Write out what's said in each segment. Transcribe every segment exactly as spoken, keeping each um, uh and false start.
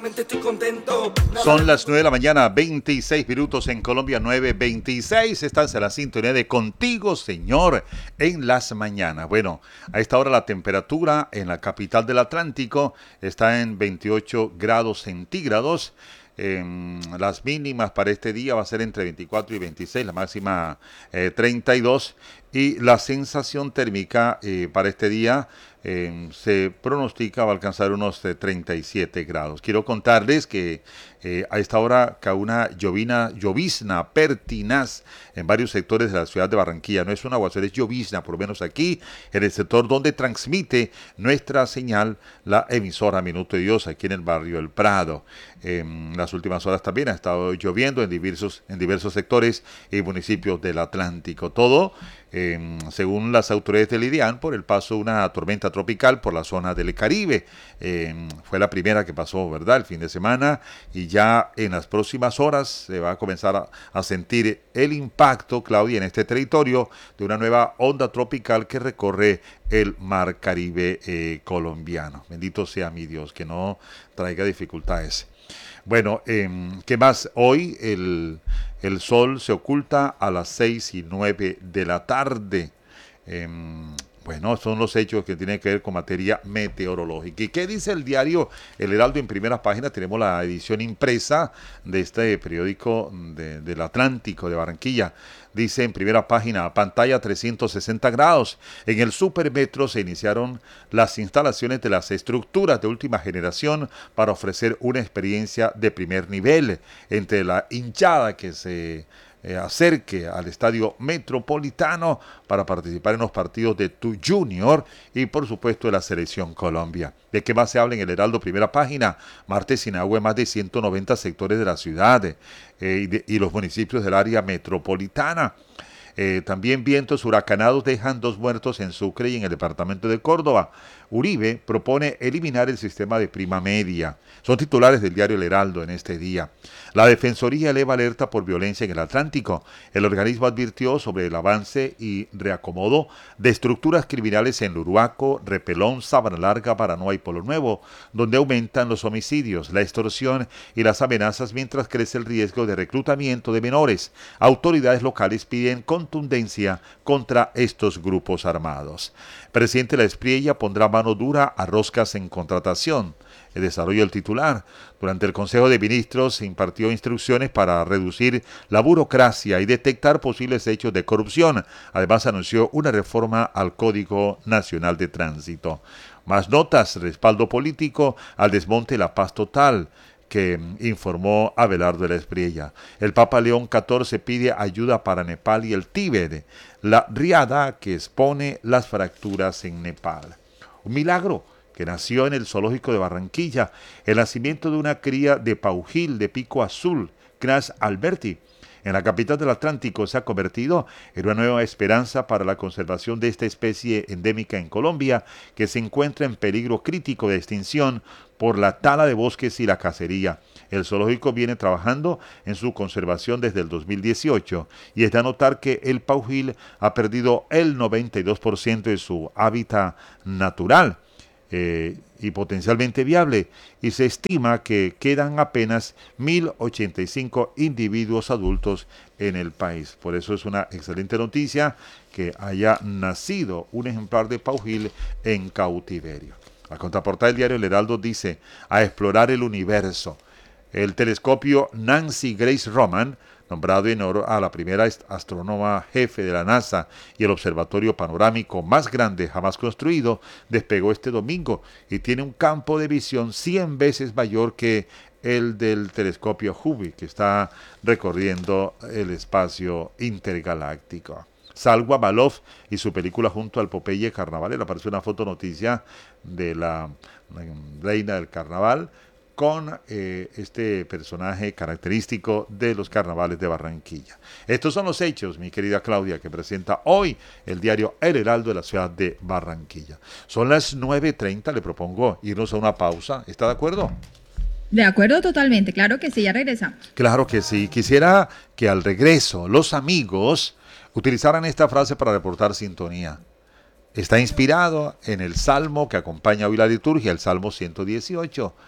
Estoy contento. Son las nueve de la mañana, veintiséis minutos en Colombia, nueve veintiséis. Estás en la sintonía de Contigo, Señor, en las mañanas. Bueno, a esta hora la temperatura en la capital del Atlántico está en veintiocho grados centígrados. Eh, las mínimas para este día va a ser entre veinticuatro y veintiséis, la máxima eh, treinta y dos. Y la sensación térmica eh, para este día eh, se pronostica va a alcanzar unos eh, treinta y siete grados. Quiero contarles que eh, a esta hora cae una llovina, llovizna pertinaz en varios sectores de la ciudad de Barranquilla. No es un aguacero, es llovizna, por lo menos aquí en el sector donde transmite nuestra señal la emisora Minuto de Dios, aquí en el barrio El Prado. En las últimas horas también ha estado lloviendo en diversos, en diversos sectores y municipios del Atlántico. Todo Eh, según las autoridades del IDEAN, por el paso de una tormenta tropical por la zona del Caribe. Eh, fue la primera que pasó, ¿verdad?, el fin de semana, y ya en las próximas horas se va a comenzar a, a sentir el impacto, Claudia, en este territorio de una nueva onda tropical que recorre el mar Caribe eh, colombiano. Bendito sea mi Dios, que no traiga dificultades. Bueno, eh, ¿qué más? Hoy el, el sol se oculta a las seis y nueve de la tarde. Eh, bueno, son los hechos que tienen que ver con materia meteorológica. ¿Y qué dice el diario El Heraldo en primera página? Tenemos la edición impresa de este periódico de, del Atlántico de Barranquilla. Dice en primera página, pantalla trescientos sesenta grados. En el Supermetro se iniciaron las instalaciones de las estructuras de última generación para ofrecer una experiencia de primer nivel. Entre la hinchada que se eh, acerque al Estadio Metropolitano para participar en los partidos de Tu Junior y por supuesto de la Selección Colombia. ¿De qué más se habla en el Heraldo primera página? Martes sin agua en más de ciento noventa sectores de la ciudad eh, y, de, y los municipios del área metropolitana. Eh, también vientos huracanados dejan dos muertos en Sucre y en el departamento de Córdoba. Uribe propone eliminar el sistema de prima media. Son titulares del diario El Heraldo en este día. La Defensoría eleva alerta por violencia en el Atlántico. El organismo advirtió sobre el avance y reacomodo de estructuras criminales en Uruaco, Repelón, Sabana Larga, Baranoa y Polo Nuevo, donde aumentan los homicidios, la extorsión y las amenazas mientras crece el riesgo de reclutamiento de menores. Autoridades locales piden contundencia contra estos grupos armados. Presidente La Espriella pondrá mano dura a roscas en contratación. El desarrollo del titular. Durante el Consejo de Ministros se impartió instrucciones para reducir la burocracia y detectar posibles hechos de corrupción. Además anunció una reforma al Código Nacional de Tránsito. Más notas, respaldo político al desmonte de la paz total, que informó Abelardo de la Espriella. El Papa León catorce pide ayuda para Nepal y el Tíbet. La riada que expone las fracturas en Nepal. Un milagro que nació en el zoológico de Barranquilla, el nacimiento de una cría de paujil de pico azul, Cras alberti, en la capital del Atlántico, se ha convertido en una nueva esperanza para la conservación de esta especie endémica en Colombia, que se encuentra en peligro crítico de extinción por la tala de bosques y la cacería. El zoológico viene trabajando en su conservación desde el dos mil dieciocho y es de anotar que el paujil ha perdido el noventa y dos por ciento de su hábitat natural. Eh, y potencialmente viable, y se estima que quedan apenas mil ochenta y cinco individuos adultos en el país. Por eso es una excelente noticia que haya nacido un ejemplar de paujil en cautiverio. La contraportada del diario El Heraldo dice: a explorar el universo. El telescopio Nancy Grace Roman, nombrado en honor a la primera astrónoma jefe de la NASA y el observatorio panorámico más grande jamás construido, despegó este domingo y tiene un campo de visión cien veces mayor que el del telescopio Hubble, que está recorriendo el espacio intergaláctico. Salwa Malov y su película junto al Popeye Carnavalero. Aparece una fotonoticia de la, la reina del carnaval con eh, este personaje característico de los carnavales de Barranquilla. Estos son los hechos, mi querida Claudia, que presenta hoy el diario El Heraldo de la ciudad de Barranquilla. Son las nueve treinta, le propongo irnos a una pausa. ¿Está de acuerdo? De acuerdo totalmente, claro que sí, ya regresamos. Claro que sí. Quisiera que al regreso los amigos utilizaran esta frase para reportar sintonía. Está inspirado en el salmo que acompaña hoy la liturgia, el Salmo ciento dieciocho.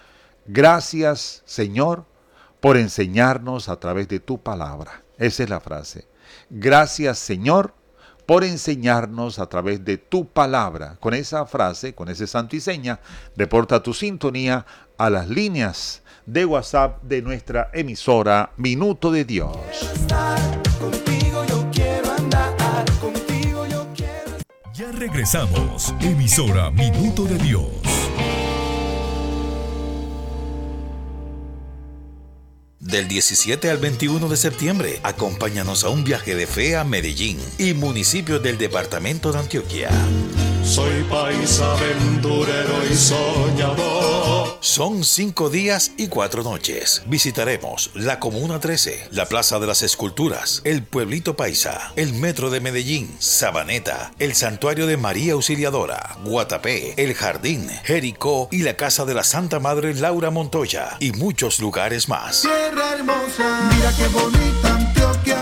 Gracias, Señor, por enseñarnos a través de tu palabra. Esa es la frase. Gracias, Señor, por enseñarnos a través de tu palabra. Con esa frase, con ese santo y seña, reporta tu sintonía a las líneas de WhatsApp de nuestra emisora Minuto de Dios. Ya regresamos, emisora Minuto de Dios. Del diecisiete al veintiuno de septiembre, acompáñanos a un viaje de fe a Medellín y municipios del departamento de Antioquia. Soy paisa aventurero y soñador. Son cinco días y cuatro noches. Visitaremos la Comuna trece, la Plaza de las Esculturas, el Pueblito Paisa, el Metro de Medellín, Sabaneta, el Santuario de María Auxiliadora, Guatapé, el Jardín, Jericó y la Casa de la Santa Madre Laura Montoya y muchos lugares más. Tierra hermosa, mira qué bonita Antioquia.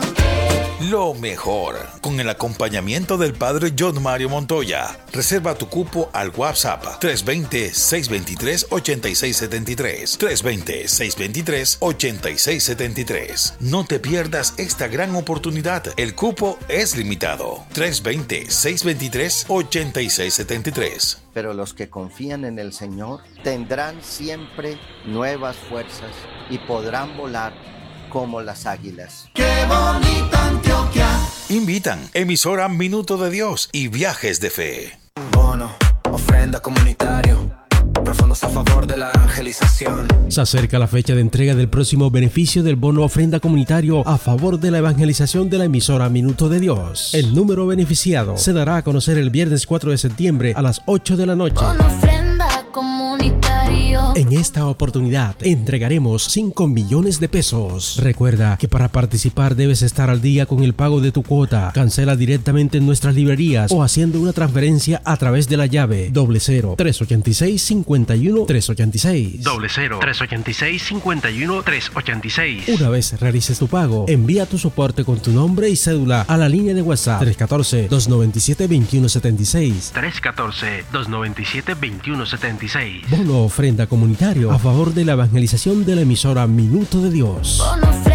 Lo mejor, con el acompañamiento del Padre John Mario Montoya. Reserva tu cupo al WhatsApp tres dos cero, seis dos tres, ocho seis siete tres, tres dos cero, seis dos tres, ocho seis siete tres. No te pierdas esta gran oportunidad. El cupo es limitado. tres dos cero, seis dos tres, ocho seis siete tres. Pero los que confían en el Señor tendrán siempre nuevas fuerzas y podrán volar como las águilas. ¡Qué bonita Antioquia! Invitan emisora Minuto de Dios y Viajes de Fe. Bono, ofrenda comunitario, profundos a favor de la evangelización. Se acerca la fecha de entrega del próximo beneficio del bono ofrenda comunitario a favor de la evangelización de la emisora Minuto de Dios. El número beneficiado se dará a conocer el viernes cuatro de septiembre a las ocho de la noche. Bono ofrenda comunitario. En esta oportunidad entregaremos cinco millones de pesos. Recuerda que para participar debes estar al día con el pago de tu cuota. Cancela directamente en nuestras librerías o haciendo una transferencia a través de la llave doble cero tres ocho seis cincuenta y uno tres ochenta y seis. Doble cero tres ochenta y seis cincuenta y uno tres ochenta y seis. Una vez realices tu pago, envía tu soporte con tu nombre y cédula a la línea de WhatsApp tres uno cuatro, dos nueve siete, dos uno siete seis. tres uno cuatro, dos nueve siete, dos uno siete seis. Bono ofrenda comunitario a favor de la evangelización de la emisora Minuto de Dios. Bono